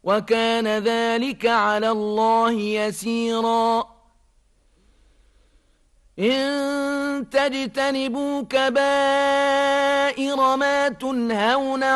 وكان ذلك على الله يسيرا إن تجتنبوا كبائر ما تنهون